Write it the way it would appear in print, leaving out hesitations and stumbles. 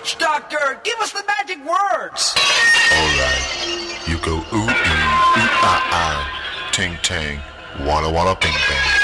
witch doctor! Give us the magic words! Alright. You go ooh, ooh, ah, ah. Ting, tang. Walla, walla, bing, bang.